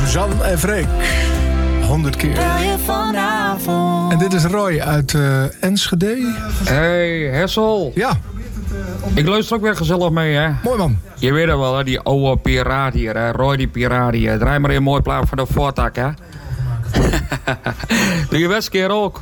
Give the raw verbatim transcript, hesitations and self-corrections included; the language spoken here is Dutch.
Suzanne en Freek. Honderd keer. Vanavond. En dit is Roy uit uh, Enschede. Hey, Hessel. Ja. Ik luister ook weer gezellig mee, hè. Mooi man. Je weet het wel, hè, die oude piraat hier, hè. Roy die piraat hier. Draai maar een mooi plaat voor de voortak, hè. Doe je best, keer ook.